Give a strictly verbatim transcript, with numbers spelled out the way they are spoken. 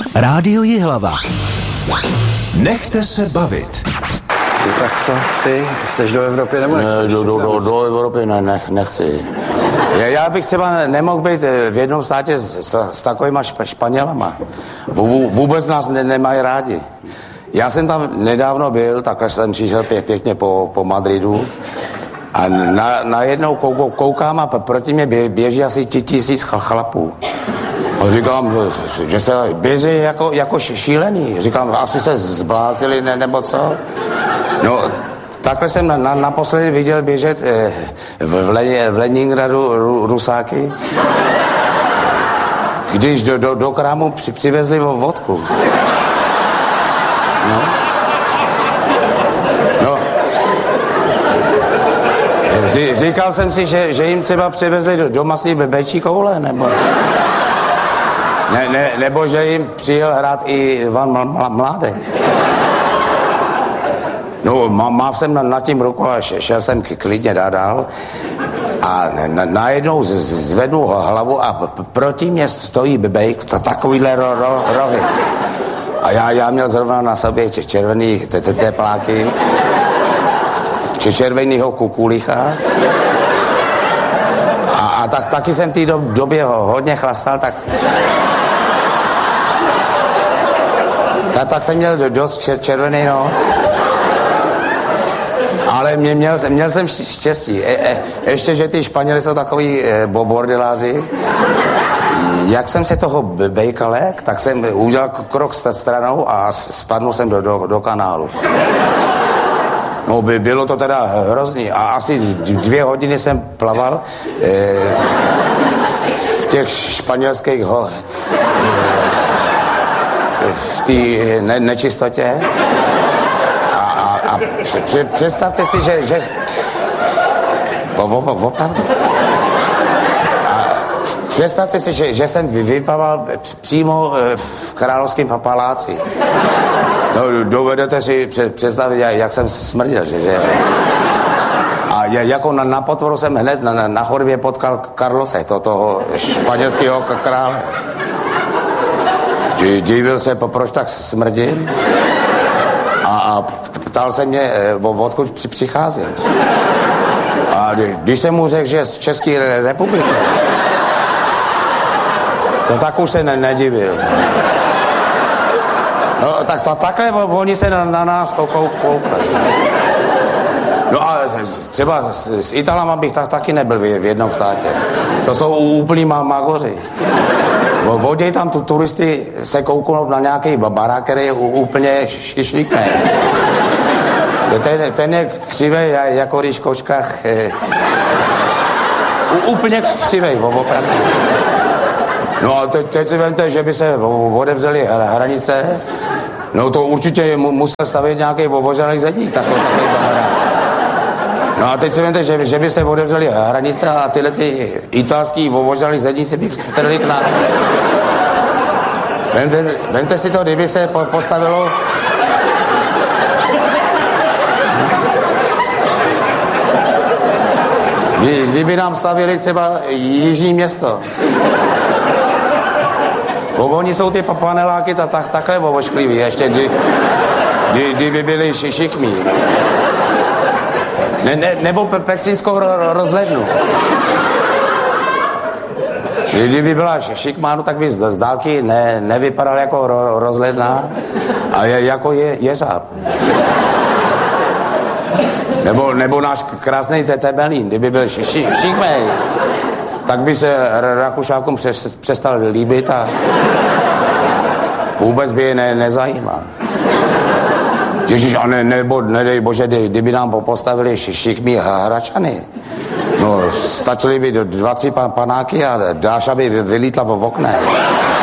Rádio Jihlava. Nechte se bavit. Tak co, ty? Chceš do Evropy nebo nechceš? Ne, do, do, do, do Evropy ne, ne, nechci. Já, já bych třeba nemohl být v jednom státě s, s, s takovýma šp, Španělama. Vů, vůbec nás ne, nemají rádi. Já jsem tam nedávno byl, takhle jsem přišel pě, pěkně po, po Madridu a na, najednou kou, koukám a proti mě bě, běží asi tisíc chlapů. A říkám, že, že se běží jako, jako šílený. Říkám, asi se zblázili ne, nebo co? No, takhle jsem na, na, naposledy viděl běžet eh, v, v Leningradu ru, Rusáky, když do, do, do krámu při, přivezli vodku. No. No. Ří, říkal jsem si, že, že jim třeba přivezli do, do masní bejčí koule, nebo... Ne, ne, nebo že jim přijel hrát i Ivan Mládek. No, máv jsem na, na tím ruku a šel jsem klidně dál a na, najednou z, zvednu hlavu a p- proti mě stojí bejk, takovýhle ro, ro, rohy. A já, já měl zrovna na sobě červený tepláky, červenýho kukulicha. A, a tak, taky jsem v té době hodně chlastal, tak... Tak, tak jsem měl dost čer, červený nos. Ale mě, měl, měl jsem štěstí. E, e, ještě, že ty Španěli jsou takový e, bordeláři. Jak jsem se toho bejka lek, tak jsem udělal krok stranou a spadnul jsem do, do, do kanálu. No, by, bylo to teda hrozný. A asi dvě hodiny jsem plaval e, v těch španělských ho, e, v té ne, nečistotě. A, a, a pře, představte si, že... že opravdu. Představte si, že, že jsem vypadal přímo v Královském paláci. No, dovedete si představit, jak jsem smrděl, že, že? A jako na, na potvoru jsem hned na, na chodbě potkal Carlose, to, toho španělského krále. Divil se, proč tak smrdím. A, a ptal se mě, odkud při, přicházím. A když jsem mu řekl, že z České republiky, to tak už se ne, nedivil. No, tak to, takhle oni se na, na nás koukali. No a třeba s, s Italama bych tak, taky nebyl v, v jednom státě. To jsou úplný magoři. Voděj tam tu turisty se kouknout na nějaký barák, který je úplně šišlíkný. Ten, ten je křivej, jako když v kočkách. Úplně křivej, opravdu. No a teď, teď si vemte, že by se odevřely hranice, no to určitě musel stavět nějaký ovořelý zedník, takový, takový barák. No a teď si vemte, že, že by se odevřely hranice a tyhle ty italský ovořelý zedníci by vtrhli k nám. Vemte, vemte si to, kdyby se po, postavilo... Kdy, kdyby nám stavili třeba jižní město. Oni jsou ty paneláky ta, ta, takhle ovošklivý, ještě kdy, kdy, kdyby byli šikmí. Ne, ne, nebo pe, Pecínskou ro, rozhlednu. Kdyby byla šikmá, tak by z, z dálky ne, nevypadal jako ro, rozhledna, a je, jako je, jeřáb. Nebo, nebo náš krásný Temelín, kdyby byl ši, ši, šikmej, tak by se Rakušákům přestal líbit a vůbec by je ne, nezajímal. Ježiš, a ne, nebo nedej bože, kdyby nám postavili šikmí Hračany. No, stačily by dvacet panáky a Dáša by vylítla v okne.